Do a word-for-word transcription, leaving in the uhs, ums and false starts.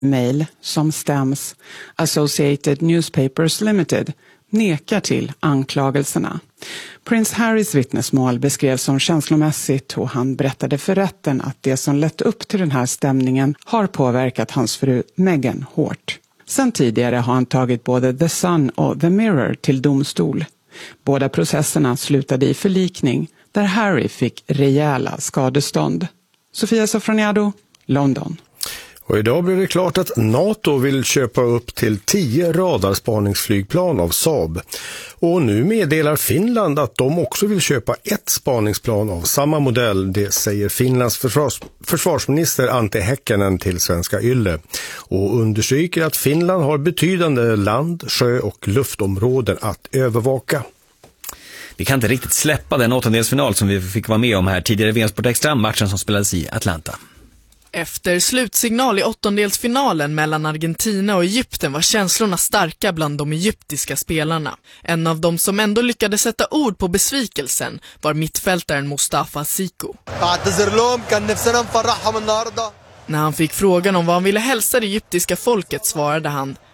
Mail, som stäms Associated Newspapers Limited, nekar till anklagelserna. Prins Harrys vittnesmål beskrevs som känslomässigt och han berättade för rätten att det som lett upp till den här stämningen har påverkat hans fru Meghan hårt. Sen tidigare har han tagit både The Sun och The Mirror till domstol. Båda processerna slutade i förlikning där Harry fick rejäla skadestånd. Sofia Sofroniado, London. Och idag blir det klart att NATO vill köpa upp till tio radarspaningsflygplan av Saab. Och nu meddelar Finland att de också vill köpa ett spaningsplan av samma modell. Det säger Finlands försvars- försvarsminister Antti Häkkänen till Svenska Yle. Och understryker att Finland har betydande land-, sjö- och luftområden att övervaka. Vi kan inte riktigt släppa den åttondelsfinal som vi fick vara med om här tidigare i V M Sport Extra, matchen som spelades i Atlanta. Efter slutsignal i åttondelsfinalen mellan Argentina och Egypten var känslorna starka bland de egyptiska spelarna. En av dem som ändå lyckades sätta ord på besvikelsen var mittfältaren Mustafa Siko. När han fick frågan om vad han ville hälsa det egyptiska folket svarade han: